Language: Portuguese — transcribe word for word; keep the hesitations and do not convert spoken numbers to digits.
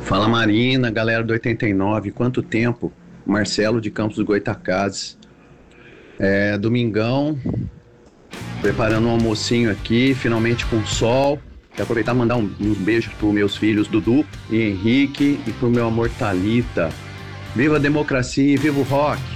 Fala Marina, galera do oitenta e nove, quanto tempo? Marcelo de Campos do Goytacazes. É, domingão, preparando um almocinho aqui, finalmente com sol. Quero aproveitar e mandar um, um beijo para meus filhos Dudu e Henrique e pro meu amor Thalita. Viva a democracia e viva o rock!